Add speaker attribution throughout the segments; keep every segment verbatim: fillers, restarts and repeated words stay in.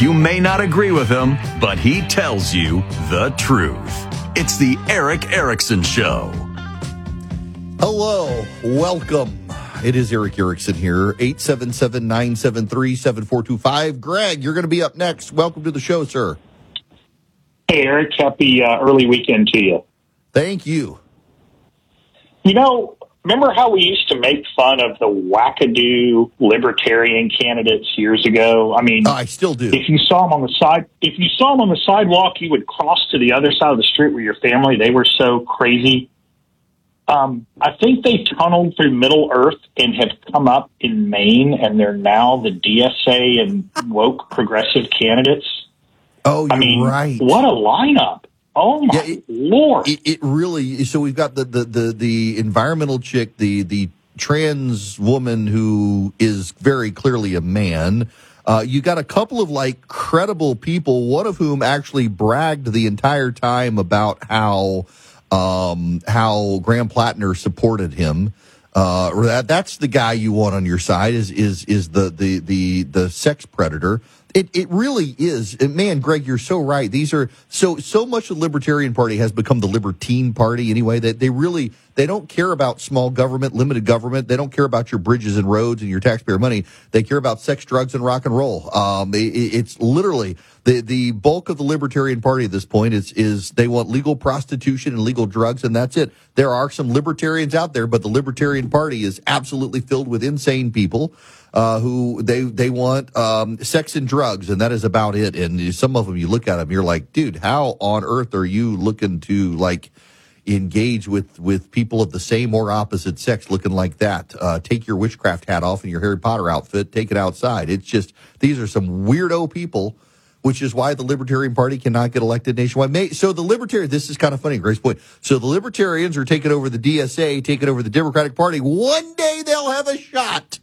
Speaker 1: You may not agree with him, but he tells you the truth. It's the Erick Erickson Show.
Speaker 2: Hello, welcome. It is Erick Erickson here, eight seven seven, nine seven three, seven four two five. Greg, you're going to be up next. Welcome to the show, sir.
Speaker 3: Hey, Eric. Happy uh, early weekend to you.
Speaker 2: Thank you.
Speaker 3: You know, remember how we used to make fun of the wackadoo libertarian candidates years ago? I mean,
Speaker 2: Oh, I still do.
Speaker 3: if you saw them on the side, if you saw them on the sidewalk, you would cross to the other side of the street with your family. They were so crazy. Um, I think they tunneled through Middle Earth and have come up in Maine, and they're now the D S A and woke progressive candidates.
Speaker 2: Oh, you're
Speaker 3: I mean,
Speaker 2: right.
Speaker 3: what a lineup. Oh, my
Speaker 2: Yeah, it-
Speaker 3: Lord.
Speaker 2: It, it really, so we've got the, the, the, the environmental chick, the, the trans woman who is very clearly a man. Uh, you got a couple of like credible people, one of whom actually bragged the entire time about how, um, how Graham Plattner supported him. Uh, that, that's the guy you want on your side is, is, is the, the, the, the sex predator. It it really is. And man, Greg, you're so right. These are so so much of the Libertarian Party has become the Libertine Party anyway, that they really they don't care about small government, limited government. They don't care about your bridges and roads and your taxpayer money. They care about sex, drugs, and rock and roll. Um, it, it's literally the the bulk of the Libertarian Party at this point is is they want legal prostitution and legal drugs, and that's it. There are some libertarians out there, but the Libertarian Party is absolutely filled with insane people. Uh, who they they want um, sex and drugs, and that is about it. And some of them, you look at them, you're like, dude, how on earth are you looking to like engage with with people of the same or opposite sex looking like that? Uh, take your witchcraft hat off and your Harry Potter outfit, take it outside. It's just these are some weirdo people, which is why the Libertarian Party cannot get elected nationwide. So the Libertarian, this is kind of funny, Grace point. So the Libertarians are taking over the D S A, taking over the Democratic Party. One day they'll have a shot.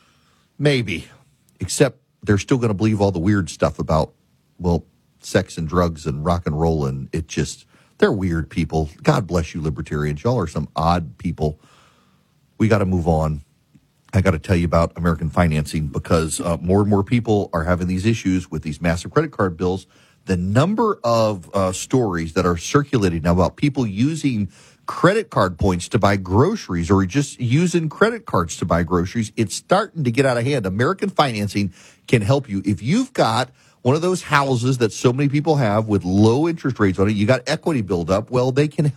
Speaker 2: Maybe, except they're still going to believe all the weird stuff about, well, sex and drugs and rock and roll. And it just, they're weird people. God bless you, libertarians. Y'all are some odd people. We got to move on. I got to tell you about American financing because uh, more and more people are having these issues with these massive credit card bills. The number of uh, stories that are circulating now about people using credit card points to buy groceries or just using credit cards to buy groceries, it's starting to get out of hand. American Financing can help you. If you've got one of those houses that so many people have with low interest rates on it, you got equity build up, well, they can